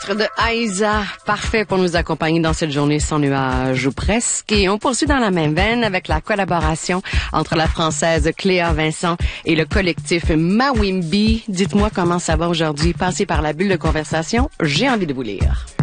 De Aïza, parfait pour nous accompagner dans cette journée sans nuages ou presque. Et on poursuit dans la même veine avec la collaboration entre la Française Cléa Vincent et le collectif Mawimbi. Dites-moi comment ça va aujourd'hui. Passez par la bulle de conversation, j'ai envie de vous lire.